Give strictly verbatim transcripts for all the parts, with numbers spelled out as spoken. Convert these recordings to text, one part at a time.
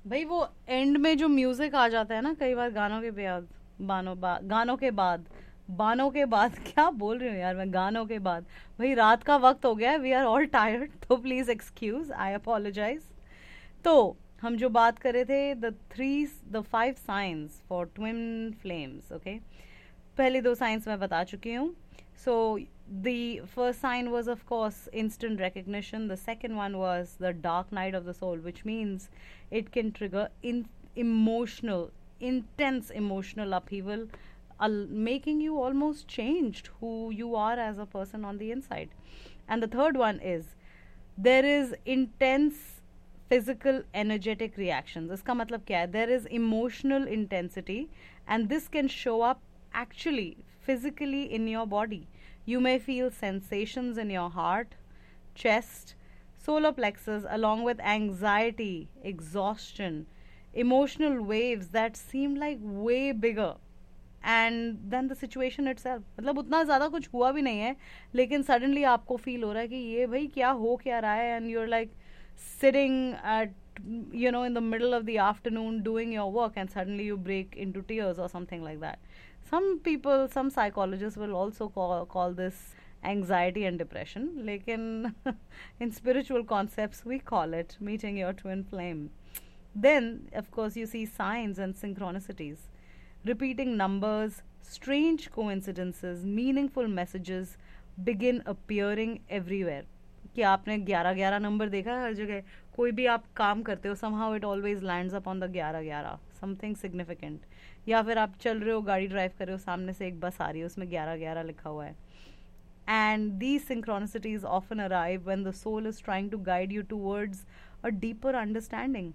भाई वो एंड में जो म्यूजिक आ जाता है ना कई बार गानों के बाद बानों बा, गानों के बाद बानों के बाद क्या बोल रही हूँ यार मैं, गानों के बाद। भाई रात का वक्त हो गया है, वी आर ऑल टायर्ड, तो प्लीज एक्सक्यूज, आई अपोलोजाइज। तो हम जो बात कर रहे थे, the three the five science for twin flames, okay. पहले दो साइंस मैं बता चुकी हूँ। सो the first sign was of course instant recognition. The second one was the dark night of the soul, which means it can trigger in emotional intense emotional upheaval, uh, making you almost changed who you are as a person on the inside. And the third one is there is intense physical energetic reactions. Iska matlab kya hai? There is emotional intensity and this can show up actually physically in your body. You may feel sensations in your heart, chest, solar plexus, along with anxiety, exhaustion, emotional waves that seem like way bigger and than the situation itself. मतलब उतना ज़्यादा कुछ हुआ भी नहीं है, लेकिन suddenly आपको feel हो रहा है कि ये भाई क्या हो क्या रहा है, and you're like sitting at, you know, in the middle of the afternoon doing your work and suddenly you break into tears or something like that. Some people, some psychologists will also call, call this anxiety and depression. Lekin in spiritual concepts, we call it meeting your twin flame. Then, of course, you see signs and synchronicities. Repeating numbers, strange coincidences, meaningful messages begin appearing everywhere. कि आपने ग्यारह ग्यारह number देखा है हर जगह, कोई भी आप काम करते हो, somehow it always lands up on the ग्यारह ग्यारह, something significant. या फिर आप चल रहे हो, गाड़ी ड्राइव कर रहे हो, सामने से एक बस आ रही है, उसमें ग्यारह ग्यारह लिखा हुआ है. And these synchronicities often arrive when the soul is trying to guide you towards a deeper understanding.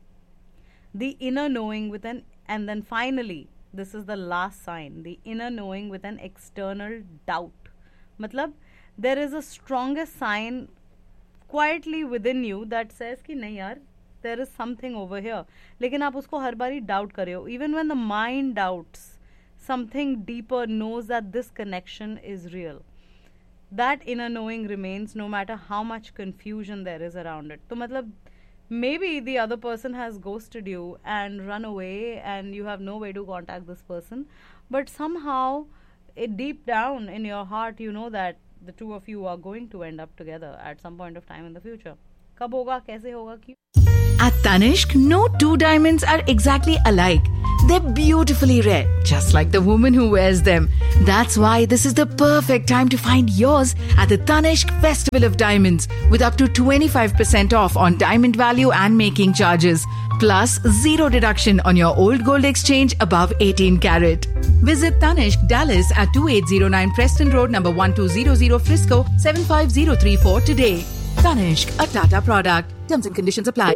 The inner knowing with an, and then finally, this is the last sign, the inner knowing with an external doubt. मतलब there is a strongest sign quietly within you that says कि नहीं यार, there is something over here. लेकिन आप उसको हर बारी doubt कर रहे हो. Even when the mind doubts, something deeper knows that this connection is real. That inner knowing remains no matter how much confusion there is around it. तो मतलब maybe the other person has ghosted you and run away and you have no way to contact this person, but somehow it deep down in your heart you know that the two of you are going to end up together at some point of time in the future. कब होगा, कैसे होगा, क्यों? At Tanishq, no two diamonds are exactly alike. They're beautifully rare, just like the woman who wears them. That's why this is the perfect time to find yours at the Tanishq Festival of Diamonds with up to twenty-five percent off on diamond value and making charges. Plus, zero deduction on your old gold exchange above eighteen carat. Visit Tanishq Dallas at twenty-eight oh nine Preston Road, number one two zero zero Frisco, seven five zero three four today. Tanishq, a Tata product. Terms and conditions apply.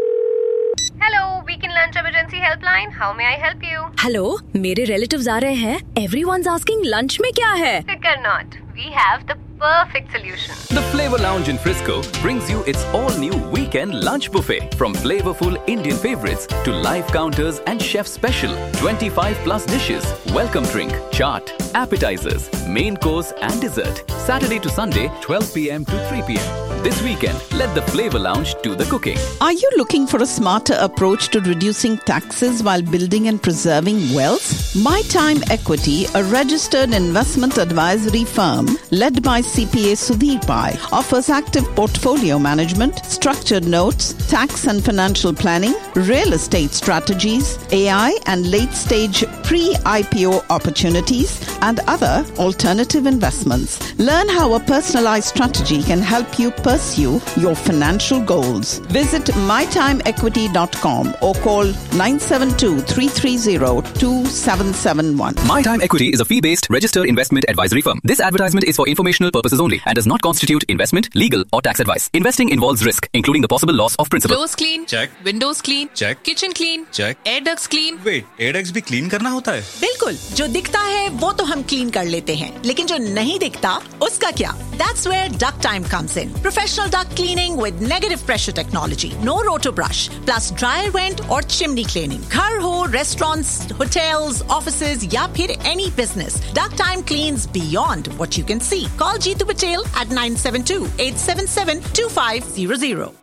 Hello, Weekend Lunch Emergency Helpline. How may I help you? Hello, मेरे relatives आ रहे हैं. Everyone's asking lunch में क्या है? Fear not. We have the perfect solution. The Flavor Lounge in Frisco brings you its all-new weekend lunch buffet. From flavorful Indian favorites to live counters and chef special twenty-five plus dishes, welcome drink, chaat, appetizers, main course and dessert. Saturday to Sunday, twelve p.m. to three p.m. This weekend, let the Flavor Lounge do the cooking. Are you looking for a smarter approach to reducing taxes while building and preserving wealth? My Time Equity, a registered investment advisory firm led by C P A Sudhir Pai, offers active portfolio management, structured notes, tax and financial planning, real estate strategies, A I and late-stage pre-I P O opportunities, and other alternative investments. Learn how a personalized strategy can help you pursue your financial goals. Visit my time equity dot com or call nine seven two, three three zero, two seven seven one. My Time Equity is a fee-based registered investment advisory firm. This advertisement is for informational purposes only and does not constitute investment, legal or tax advice. Investing involves risk, including the possible loss of principal. Doors clean? Check. Windows clean? Check. Kitchen clean? Check. Air ducts clean? Wait, air ducts भी clean करना होता है? बिल्कुल, जो दिखता है वो तो हम क्लीन कर लेते हैं, लेकिन जो नहीं दिखता उसका क्या? That's where Duct Time comes in. Professional duct cleaning with negative pressure technology, no roto brush, plus dryer vent और chimney cleaning. घर हो, restaurants, hotels, offices या फिर any business, Duct Time cleans beyond what you can see. Call Jeetu Patel at nine seven two, eight seven seven, two five zero zero.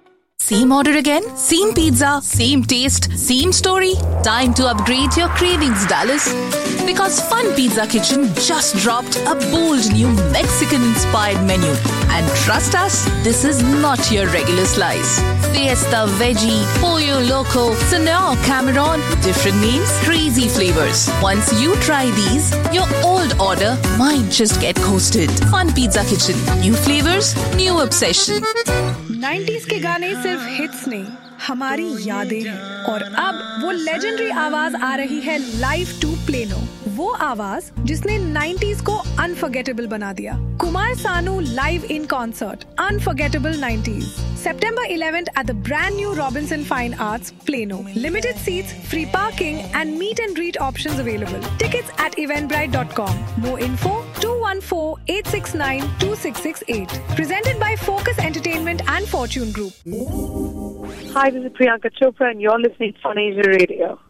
Same order again? Same pizza? Same taste? Same story? Time to upgrade your cravings, Dallas. Because Fun Pizza Kitchen just dropped a bold new Mexican-inspired menu. And trust us, this is not your regular slice. Fiesta Veggie, Pollo Loco, Senor Cameron, different names, crazy flavors. Once you try these, your old order might just get coasted. Fun Pizza Kitchen. New flavors, new obsession. Nineties के गाने सिर्फ hits नहीं, हमारी यादें हैं। और अब वो लेजेंडरी आवाज आ रही है लाइव टू प्लेनो। वो आवाज जिसने नाइंटीज़ को अनफॉरगेटेबल बना दिया। Kumar Sanu live in concert, unforgettable nineties. September eleventh at the brand new Robinson Fine Arts, Plano. Limited seats, free parking and meet and greet options available. Tickets at eventbrite dot com. More info two one four, eight six nine, two six six eight. Presented by Focus Entertainment and Fortune Group. Hi, this is Priyanka Chopra and you're listening to Fun Asia Radio.